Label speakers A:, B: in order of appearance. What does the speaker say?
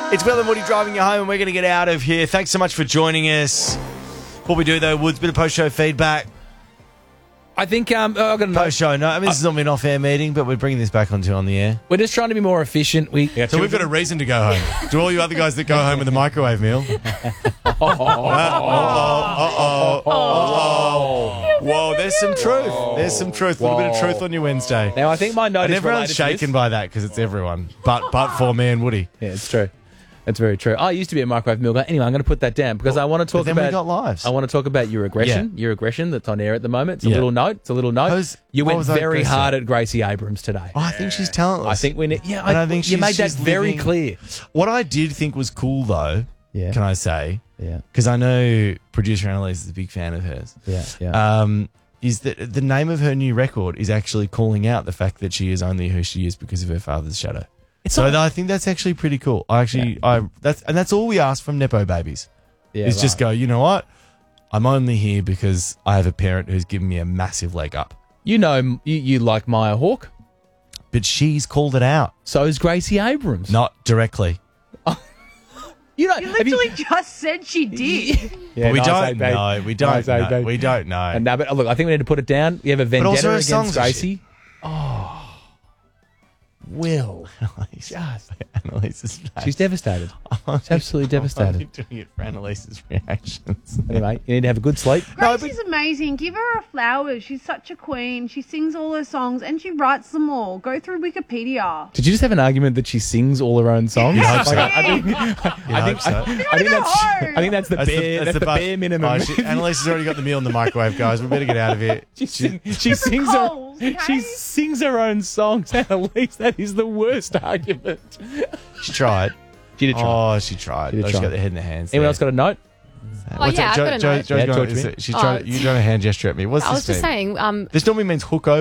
A: It's Will and Woody driving you home, and we're going to get out of here. Thanks so much for joining us. What we do, though, Woods, bit of post-show feedback.
B: I think I've got a
A: Post-show, no. I mean, this is not an off-air meeting, but we're bringing this back on the air.
B: We're just trying to be more efficient.
A: So we've got a reason to go home. To all you other guys that go home with a microwave meal. Whoa, there's some truth. There's some truth. A little bit of truth on your Wednesday.
B: Now, I think my note
A: And
B: is
A: everyone's
B: related to
A: shaken
B: this.
A: by that because it's everyone. But for me and Woody.
B: Yeah, it's true. It's very true. I used to be a microwave meal guy. Anyway, I'm going to put that down because I want to talk
A: then
B: about.
A: we got lives.
B: I want to talk about your aggression.
A: Yeah.
B: Your aggression that's on air at the moment. It's a
A: Yeah.
B: little note. It's a little note. You
A: what
B: went
A: was I
B: very
A: aggressive?
B: hard at Gracie Abrams today.
A: Oh, I think she's talentless.
B: I think we need. Yeah,
A: And I think
B: you made that
A: she's
B: very
A: living-
B: clear.
A: What I did think was cool, though,
B: Yeah.
A: can I say,
B: Yeah.
A: because I know producer Annalise is a big fan of hers,
B: Yeah.
A: is that the name of her new record is actually calling out the fact that she is only who she is because of her father's shadow. I think that's actually pretty cool. That's all we ask from Nepo babies.
B: Yeah.
A: Is just go, you know what? I'm only here because I have a parent who's given me a massive leg up.
B: You know, you like Maya Hawke.
A: But she's called it out.
B: So is Gracie Abrams.
A: Not directly.
B: You know,
C: You literally just said she did.
B: Yeah,
A: we
B: nice,
A: don't
B: eh, babe?
A: know. We don't
B: Nice, eh,
A: know.
B: babe?
A: We don't know.
B: And now, but look, I think we need to put it down. We have a
A: also
B: vendetta
A: her
B: against
A: songs are
B: Gracie.
A: Will. Annalise is back.
B: She's devastated. She's absolutely
A: I'm
B: devastated.
A: only doing it for Annalise's reactions.
B: Anyway, you need to have a good sleep.
C: Gracie's amazing. Give her her flowers. She's such a queen. She sings all her songs and she writes them all. Go through Wikipedia.
B: Did you just have an argument that she sings all her own songs?
A: You'd hope so.
B: I think that's the bare minimum.
A: Annalise has already got the meal in the microwave, guys. We better get out of here.
B: She sings her.
C: Coles, okay?
B: She sings her own songs. Annalise, that is the worst argument.
A: She tried.
B: She did try.
A: Oh, she tried.
B: She did
A: She
B: try.
A: got the head in the hands.
B: Anyone
A: there.
B: else got a note?
A: What's
D: yeah,
A: that?
D: I've got a note.
A: Joe's
B: Yeah,
A: going,
B: talk to me.
A: she's trying, you trying a hand gesture at me. What's
D: I
A: this
D: was just
A: mean?
D: saying,
A: This normally means hook over.